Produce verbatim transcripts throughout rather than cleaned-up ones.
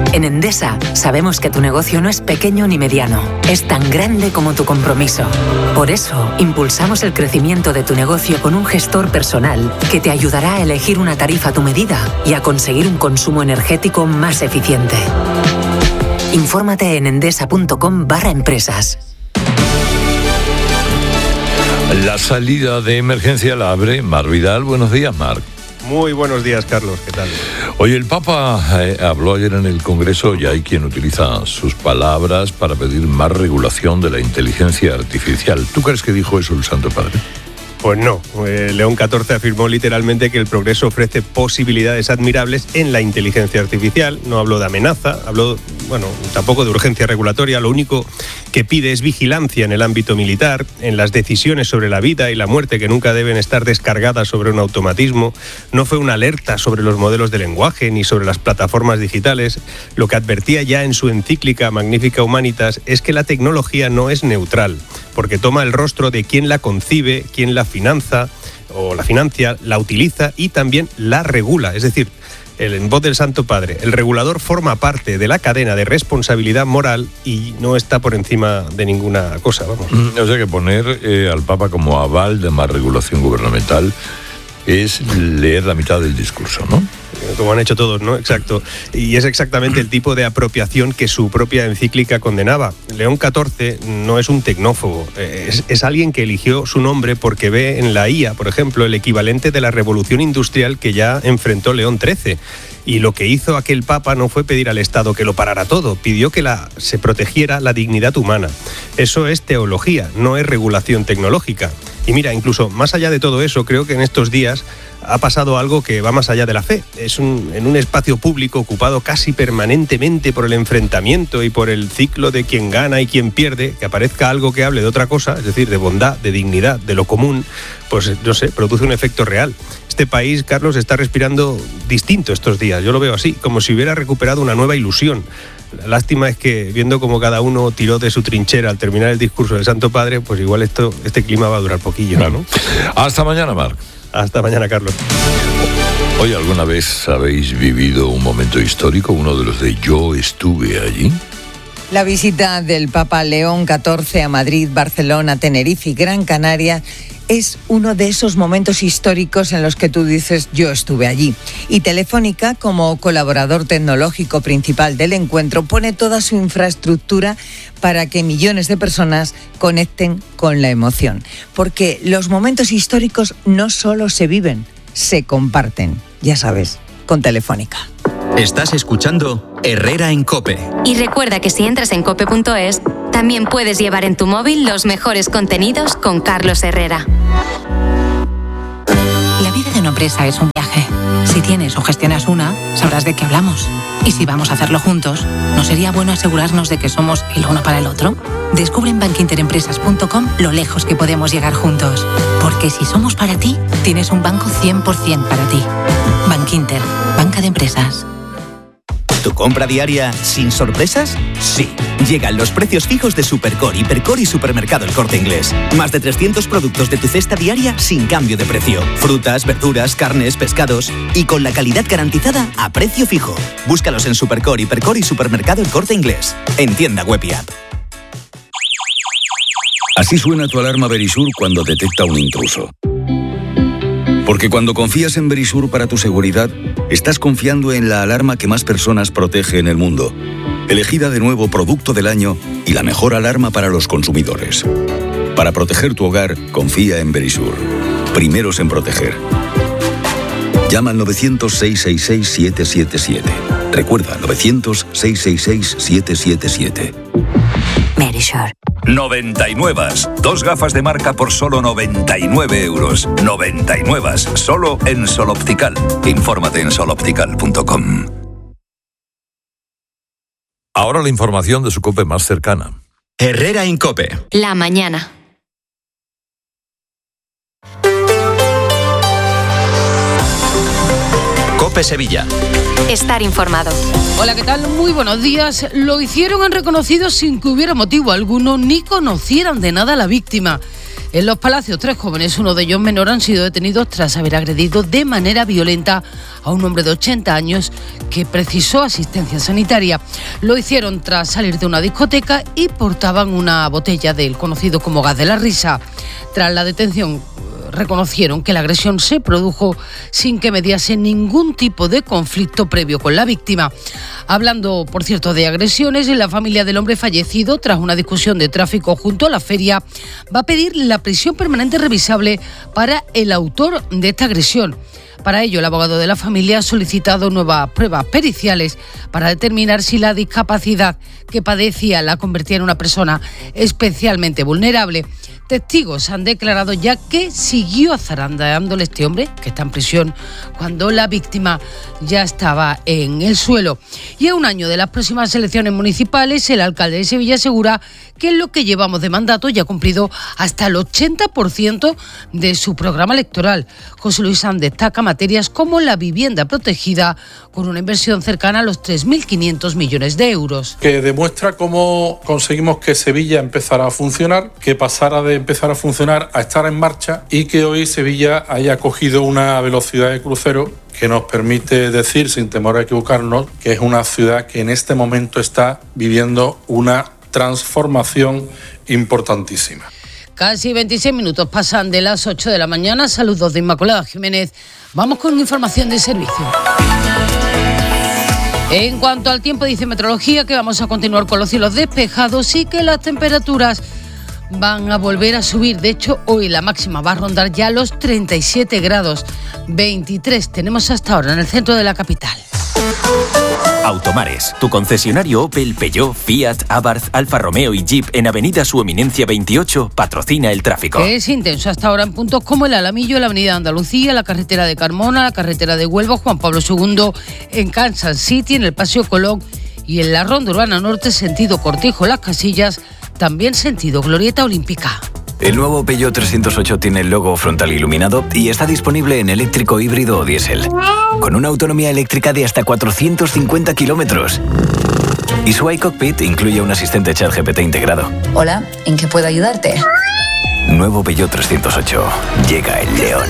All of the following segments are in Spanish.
En Endesa sabemos que tu negocio no es pequeño ni mediano, es tan grande como tu compromiso. Por eso, impulsamos el crecimiento de tu negocio con un gestor personal que te ayudará a elegir una tarifa a tu medida y a conseguir un consumo energético más eficiente. Infórmate en endesa.com barra empresas. La salida de emergencia la abre Marc Vidal. Buenos días, Marc. Muy buenos días, Carlos. ¿Qué tal? Oye, el Papa eh, habló ayer en el Congreso y hay quien utiliza sus palabras para pedir más regulación de la inteligencia artificial. ¿Tú crees que dijo eso el Santo Padre? Pues no. Eh, León catorce afirmó literalmente que el progreso ofrece posibilidades admirables en la inteligencia artificial. No habló de amenaza, habló, bueno, tampoco de urgencia regulatoria. Lo único que pide es vigilancia en el ámbito militar, en las decisiones sobre la vida y la muerte, que nunca deben estar descargadas sobre un automatismo. No fue una alerta sobre los modelos de lenguaje ni sobre las plataformas digitales. Lo que advertía ya en su encíclica Magnificat Humanitas es que la tecnología no es neutral, porque toma el rostro de quien la concibe, quien la finanza o la financia, la utiliza y también la regula. Es decir, el, en voz del Santo Padre, el regulador forma parte de la cadena de responsabilidad moral y no está por encima de ninguna cosa. Vamos. O sea que poner eh, al Papa como aval de más regulación gubernamental es leer la mitad del discurso, ¿no? Como han hecho todos, ¿no? Exacto. Y es exactamente el tipo de apropiación que su propia encíclica condenaba. León catorce no es un tecnófobo, es, es alguien que eligió su nombre porque ve en la I A, por ejemplo, el equivalente de la revolución industrial que ya enfrentó León trece. Y lo que hizo aquel Papa no fue pedir al Estado que lo parara todo, pidió que la, se protegiera la dignidad humana. Eso es teología, no es regulación tecnológica. Y mira, incluso más allá de todo eso, creo que en estos días ha pasado algo que va más allá de la fe. Es un, en un espacio público ocupado casi permanentemente por el enfrentamiento y por el ciclo de quien gana y quien pierde, que aparezca algo que hable de otra cosa, es decir, de bondad, de dignidad, de lo común, pues no sé, produce un efecto real. Este país, Carlos, está respirando distinto estos días, yo lo veo así, como si hubiera recuperado una nueva ilusión. La lástima es que, viendo cómo cada uno tiró de su trinchera al terminar el discurso del Santo Padre, pues igual esto, este clima va a durar poquillo, ¿no? Hasta mañana, Marc. Hasta mañana, Carlos. Hoy, ¿alguna vez habéis vivido un momento histórico, uno de los de yo estuve allí? La visita del Papa León catorce a Madrid, Barcelona, Tenerife y Gran Canaria es uno de esos momentos históricos en los que tú dices yo estuve allí. Y Telefónica, como colaborador tecnológico principal del encuentro, pone toda su infraestructura para que millones de personas conecten con la emoción. Porque los momentos históricos no solo se viven, se comparten. Ya sabes, con Telefónica. Estás escuchando Herrera en COPE. Y recuerda que si entras en cope punto es, también puedes llevar en tu móvil los mejores contenidos con Carlos Herrera. La vida de una empresa es un viaje. Si tienes o gestionas una, sabrás de qué hablamos. Y si vamos a hacerlo juntos, ¿no sería bueno asegurarnos de que somos el uno para el otro? Descubre en bankinterempresas punto com lo lejos que podemos llegar juntos. Porque si somos para ti, tienes un banco cien por ciento para ti. Bankinter, banca de empresas. ¿Tu compra diaria sin sorpresas? Sí. Llegan los precios fijos de Supercore, Hipercore y Supermercado El Corte Inglés. Más de trescientos productos de tu cesta diaria sin cambio de precio. Frutas, verduras, carnes, pescados y con la calidad garantizada a precio fijo. Búscalos en Supercore, Hipercore y Supermercado El Corte Inglés. En tienda web y app. Así suena tu alarma Verisur cuando detecta un intruso. Porque cuando confías en Verisur para tu seguridad, estás confiando en la alarma que más personas protege en el mundo. Elegida de nuevo Producto del Año y la mejor alarma para los consumidores. Para proteger tu hogar, confía en Verisur. Primeros en proteger. Llama al novecientos, seiscientos sesenta y seis, siete siete siete. Recuerda, novecientos, seiscientos sesenta y seis, siete siete siete. Verisur. noventa y nueve. Dos gafas de marca por solo noventa y nueve euros. noventa y nueve. Solo en Sol Optical. Infórmate en sol optical punto com. Ahora la información de su COPE más cercana. Herrera en COPE. La mañana. COPE Sevilla. Estar informado. Hola, ¿qué tal? Muy buenos días. Lo hicieron, han reconocido sin que hubiera motivo alguno ni conocieran de nada a la víctima. En Los Palacios, tres jóvenes, uno de ellos menor, han sido detenidos tras haber agredido de manera violenta a un hombre de ochenta años que precisó asistencia sanitaria. Lo hicieron tras salir de una discoteca y portaban una botella del conocido como gas de la risa. Tras la detención, reconocieron que la agresión se produjo sin que mediase ningún tipo de conflicto previo con la víctima. Hablando, por cierto, de agresiones, la familia del hombre fallecido, tras una discusión de tráfico junto a la feria, va a pedir la prisión permanente revisable para el autor de esta agresión. Para ello, el abogado de la familia ha solicitado nuevas pruebas periciales para determinar si la discapacidad que padecía la convertía en una persona especialmente vulnerable. Testigos han declarado ya que siguió zarandeándole este hombre, que está en prisión, cuando la víctima ya estaba en el suelo. Y a un año de las próximas elecciones municipales, el alcalde de Sevilla asegura que en lo que llevamos de mandato ya ha cumplido hasta el ochenta por ciento de su programa electoral. José Luis Sanz destaca materias como la vivienda protegida, con una inversión cercana a los tres mil quinientos millones de euros. Que demuestra cómo conseguimos que Sevilla empezara a funcionar, que pasara de empezar a funcionar a estar en marcha y que hoy Sevilla haya cogido una velocidad de crucero que nos permite decir, sin temor a equivocarnos, que es una ciudad que en este momento está viviendo una transformación importantísima. Casi veintiséis minutos pasan de las ocho de la mañana. Saludos de Inmaculada Jiménez. Vamos con información de servicio. En cuanto al tiempo, dice Meteorología que vamos a continuar con los cielos despejados y que las temperaturas van a volver a subir. De hecho, hoy la máxima va a rondar ya los treinta y siete grados. veintitrés tenemos hasta ahora en el centro de la capital. Automares, tu concesionario Opel, Peugeot, Fiat, Abarth, Alfa Romeo y Jeep en Avenida Su Eminencia veintiocho, patrocina el tráfico. Que es intenso hasta ahora en puntos como el Alamillo, la Avenida Andalucía, la carretera de Carmona, la carretera de Huelva, Juan Pablo segundo, en Kansas City, en el Paseo Colón y en la Ronda Urbana Norte, sentido Cortijo, Las Casillas, también sentido Glorieta Olímpica. El nuevo Peugeot trescientos ocho tiene el logo frontal iluminado y está disponible en eléctrico, híbrido o diésel, con una autonomía eléctrica de hasta cuatrocientos cincuenta kilómetros. Y su iCockpit incluye un asistente ChatGPT integrado. Hola, ¿en qué puedo ayudarte? Nuevo Peugeot trescientos ocho. Llega el león.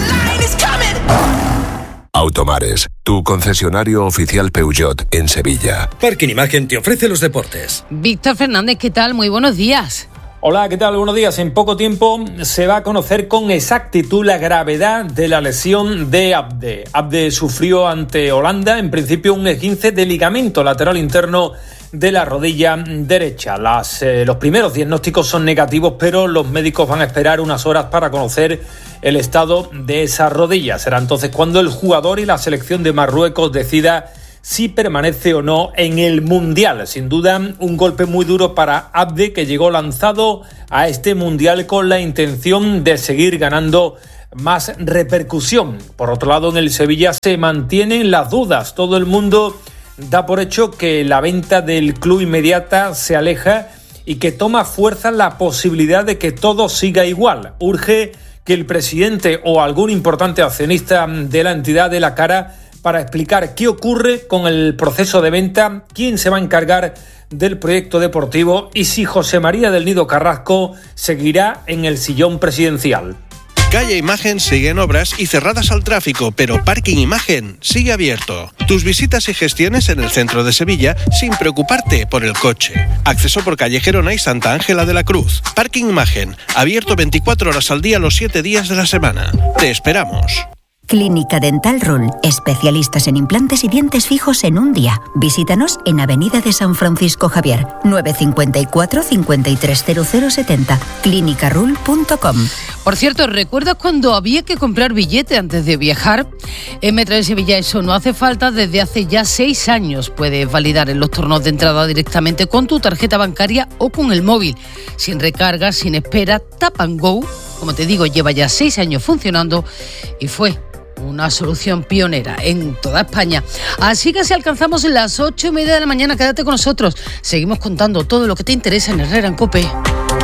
Automares, tu concesionario oficial Peugeot en Sevilla. Parking Imagen te ofrece los deportes. Víctor Fernández, ¿qué tal? Muy buenos días. Hola, ¿qué tal? Buenos días. En poco tiempo se va a conocer con exactitud la gravedad de la lesión de Abde. Abde sufrió ante Holanda, en principio, un esguince de ligamento lateral interno de la rodilla derecha. Las, eh, los primeros diagnósticos son negativos, pero los médicos van a esperar unas horas para conocer el estado de esa rodilla. Será entonces cuando el jugador y la selección de Marruecos decida si permanece o no en el Mundial. Sin duda, un golpe muy duro para Abde, que llegó lanzado a este Mundial con la intención de seguir ganando más repercusión. Por otro lado, en el Sevilla se mantienen las dudas. Todo el mundo da por hecho que la venta del club inmediata se aleja y que toma fuerza la posibilidad de que todo siga igual. Urge que el presidente o algún importante accionista de la entidad dé la cara para explicar qué ocurre con el proceso de venta, quién se va a encargar del proyecto deportivo y si José María del Nido Carrasco seguirá en el sillón presidencial. Calle Imagen sigue en obras y cerradas al tráfico, pero Parking Imagen sigue abierto. Tus visitas y gestiones en el centro de Sevilla sin preocuparte por el coche. Acceso por calle Gerona y Santa Ángela de la Cruz. Parking Imagen, abierto veinticuatro horas al día los siete días de la semana. Te esperamos. Clínica Dental Rule, especialistas en implantes y dientes fijos en un día. Visítanos en Avenida de San Francisco Javier, nueve cinco cuatro, cinco tres cero cero siete cero, clínica rule punto com. Por cierto, ¿recuerdas cuando había que comprar billete antes de viajar? En Metro de Sevilla eso no hace falta desde hace ya seis años. Puedes validar en los turnos de entrada directamente con tu tarjeta bancaria o con el móvil. Sin recargas, sin espera, Tap and Go, como te digo, lleva ya seis años funcionando y fue una solución pionera en toda España. Así que si alcanzamos las ocho y media de la mañana, quédate con nosotros. Seguimos contando todo lo que te interesa en Herrera en COPE.